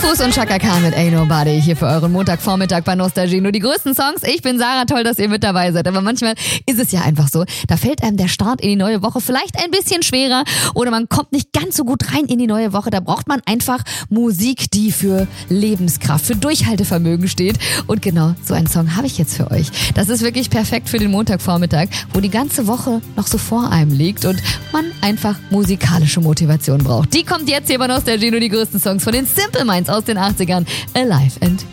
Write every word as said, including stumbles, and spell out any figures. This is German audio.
Fuß und Chaka Khan mit Ain't Nobody hier für euren Montagvormittag bei Nostalgie. Nur die größten Songs. Ich bin Sarah, toll, dass ihr mit dabei seid. Aber manchmal ist es ja einfach so, da fällt einem der Start in die neue Woche vielleicht ein bisschen schwerer oder man kommt nicht ganz so gut rein in die neue Woche. Da braucht man einfach Musik, die für Lebenskraft, für Durchhaltevermögen steht. Und genau so einen Song habe ich jetzt für euch. Das ist wirklich perfekt für den Montagvormittag, wo die ganze Woche noch so vor einem liegt und man einfach musikalische Motivation braucht. Die kommt jetzt hier bei Nostalgie, nur die größten Songs von den Simple Minds aus den achtzigern. Alive and